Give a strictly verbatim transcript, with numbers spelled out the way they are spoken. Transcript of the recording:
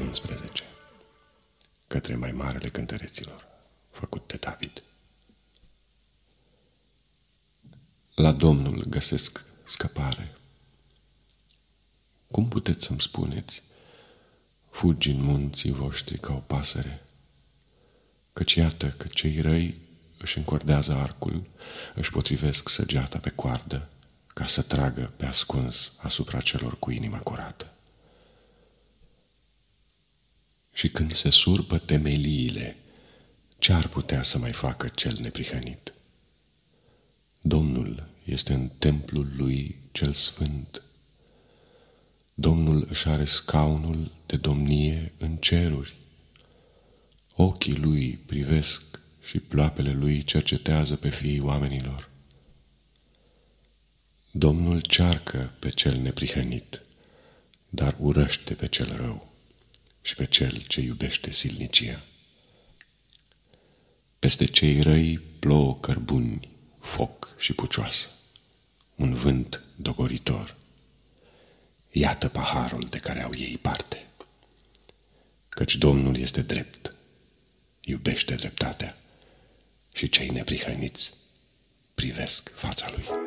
unsprezece. Către mai marele cântăreților, făcut de David. La Domnul găsesc scăpare. Cum puteți să-mi spuneți, fugi în munții voștri ca o pasăre? Căci iată că cei răi își încordează arcul, își potrivesc săgeata pe coardă, ca să tragă pe ascuns asupra celor cu inima curată. Și când se surpă temeliile, ce ar putea să mai facă cel neprihănit? Domnul este în templul lui cel sfânt. Domnul își are scaunul de domnie în ceruri. Ochii lui privesc și ploapele lui cercetează pe fiii oamenilor. Domnul cearcă pe cel neprihănit, dar urăște pe cel rău și pe cel ce iubește silnicia. Peste cei răi plouă cărbuni, foc și pucioasă, un vânt dogoritor. Iată paharul de care au ei parte. Căci Domnul este drept, iubește dreptatea și cei neprihăniți privesc fața lui.